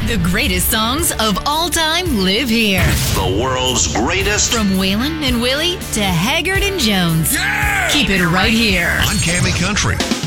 The greatest songs of all time live here. The world's greatest. From Waylon and Willie to Haggard and Jones. Yeah! Keep it right here on Cammy Country.